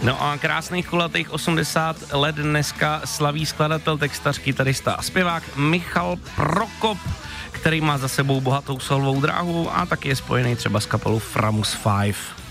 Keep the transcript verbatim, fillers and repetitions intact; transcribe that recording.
No a krásných kulatých osmdesát let dneska slaví skladatel, textař, kytarista a zpěvák Michal Prokop, který má za sebou bohatou solovou dráhu a taky je spojený třeba s kapelou Framus pět.